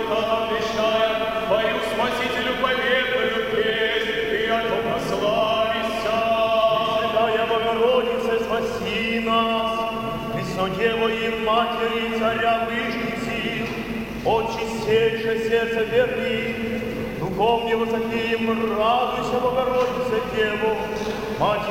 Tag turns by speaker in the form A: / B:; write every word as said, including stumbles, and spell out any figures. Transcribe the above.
A: пророкам вещаем, Твою Спасителю победную песнь, и о том прославися.
B: Пресвятая Богородице, спаси нас, Преснодева и Матери Царя Вышних сил, от чистейшее сердце верни, духовне высоким радуйся, Богородице, Деву, Мать